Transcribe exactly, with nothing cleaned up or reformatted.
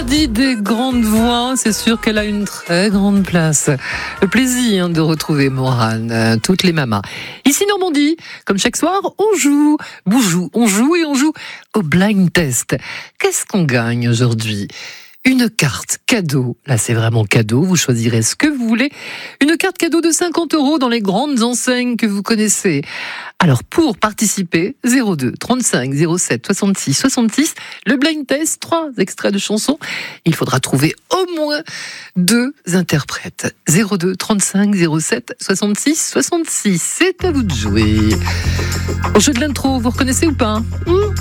mélodie des grandes voix, c'est sûr qu'elle a une très grande place. Le plaisir de retrouver Morane, toutes les mamas. Ici Normandie, comme chaque soir, on joue, on joue, on joue et on joue au blind test. Qu'est-ce qu'on gagne aujourd'hui ? Une carte cadeau, là c'est vraiment cadeau, vous choisirez ce que vous voulez. Une carte cadeau de cinquante euros dans les grandes enseignes que vous connaissez. Alors pour participer, zéro deux trente-cinq zéro sept soixante-six soixante-six, le blind test, trois extraits de chansons. Il faudra trouver au moins deux interprètes. zéro deux trente-cinq zéro sept soixante-six soixante-six, c'est à vous de jouer. Au jeu de l'intro, vous reconnaissez ou pas ? hmm